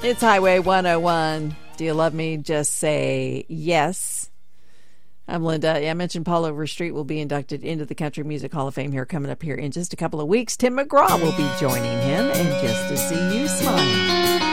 It's Highway 101. Do you love me? Just say yes. I'm Linda. Yeah, I mentioned Paul Overstreet will be inducted into the Country Music Hall of Fame here coming up here in just a couple of weeks. Tim McGraw will be joining him, and just to see you smile.